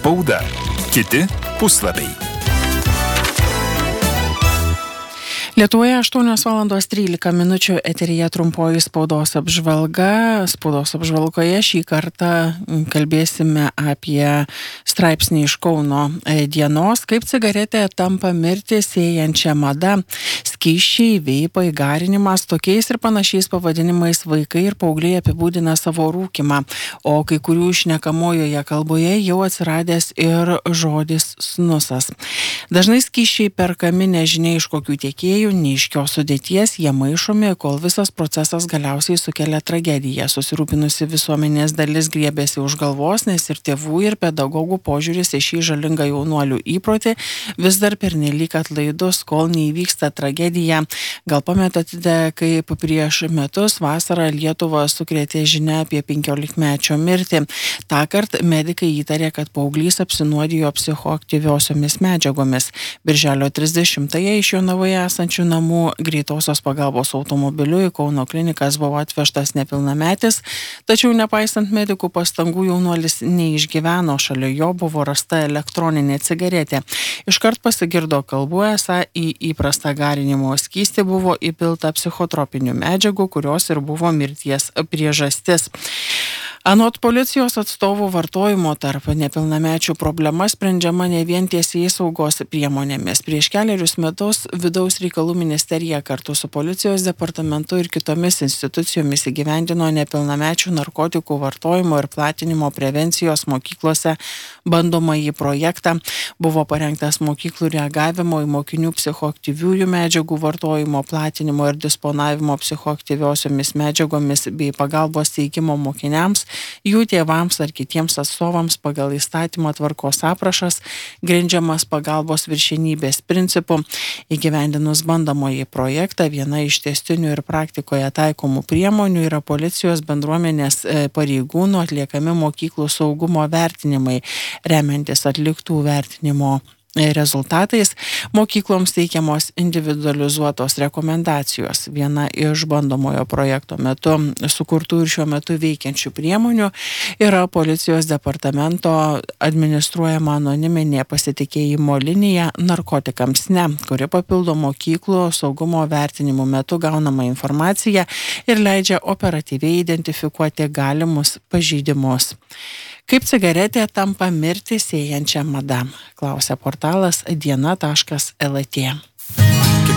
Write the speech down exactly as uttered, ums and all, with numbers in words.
Spauda. Kiti puslapiai. Lietuvoje aštuonios valandos trylika minučių, eteryje trumpoji spaudos apžvalga. Spaudos apžvalgoje šį kartą kalbėsime apie straipsnį iš Kauno dienos, kaip cigaretė tampa mirtį sėjančia mada. Skysčiai, veipai, garinimas, tokiais ir panašiais pavadinimais vaikai ir paaugliai apibūdina savo rūkimą, o kai kurių šnekamojoje kalboje jau atsiradęs ir žodis snusas. Dažnai skysčiai perkami nežinia iš kokių tiekėjų, neiškios sudėties, jie maišomi, kol visas procesas galiausiai sukelia tragediją. Susirūpinusi visuomenės dalis griebėsi už galvos, nes ir tėvų, ir pedagogų požiūris į šį žalingą jaunuolių įprotį vis dar pernelyg atlaidus, kol neįvyksta tragedija. Gal pamenate, kaip prieš metus vasarą Lietuvą sukrėtė žinia apie penkiolikmečio mirtį. Tąkart medikai įtarė, kad paauglys apsinuodijo psichoaktyviosiomis medžiagomis. Birželio trisdešimtąją iš Jonavoje esančių namų greitosios pagalbos automobiliu į Kauno klinikas buvo atvežtas nepilnametis, tačiau nepaisant medikų pastangų jaunuolis neišgyveno, šalia jo buvo rasta elektroninė cigaretė. Iškart pasigirdo kalbų, esą į įprastą garinimo skystį buvo įpilta psichotropinių medžiagų, kurios ir buvo mirties priežastis. Anot policijos atstovų, vartojimo tarp nepilnamečių problema sprendžiama ne vien teisėjais saugos priemonėmis. Prieš keliarius metus Vidaus reikalų ministerija kartu su policijos departamentu ir kitomis institucijomis įgyvendino nepilnamečių narkotikų vartojimo ir platinimo prevencijos mokyklose bandomąjį projektą. Buvo parengtas mokyklų reagavimo į mokinių psichoaktyviųjų medžiagų vartojimo, platinimo ir disponavimo psichoaktyviosiomis medžiagomis bei pagalbos teikimo mokiniams, jų tėvams ar kitiems atstovams pagal įstatymo tvarkos aprašas, grindžiamas pagalbos viršenybės principu. Įgyvendinus bandomąjį projektą, viena iš tęstinių ir praktikoje taikomų priemonių yra policijos bendruomenės pareigūnų atliekami mokyklų saugumo vertinimai. Remiantis atliktų vertinimo rezultatais, mokykloms teikiamos individualizuotos rekomendacijos. Viena iš bandomojo projekto metu sukurtų ir šiuo metu veikiančių priemonių yra policijos departamento administruojama anoniminė pasitikėjimo linija narkotikams ne, kuri papildo mokyklų saugumo vertinimų metu gaunamą informaciją ir leidžia operatyviai identifikuoti galimus pažeidimus. Kaip cigaretė tampa mirtį sėjančia mada? Klausia portalas diena taškas lt.